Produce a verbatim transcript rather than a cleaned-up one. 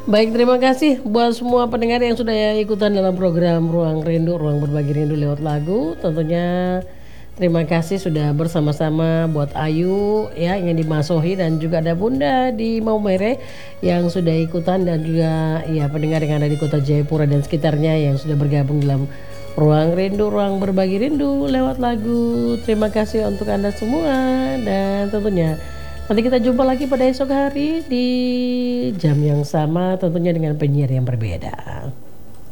Baik, terima kasih buat semua pendengar yang sudah ya ikutan dalam program Ruang Rindu, Ruang Berbagi Rindu lewat lagu. Tentunya terima kasih sudah bersama-sama buat Ayu ya yang di Masohi, dan juga ada Bunda di Maumere yang sudah ikutan, dan juga ya pendengar yang ada di Kota Jayapura dan sekitarnya yang sudah bergabung dalam Ruang Rindu, Ruang Berbagi Rindu lewat lagu. Terima kasih untuk Anda semua, dan tentunya nanti kita jumpa lagi pada esok hari di jam yang sama, tentunya dengan penyiar yang berbeda.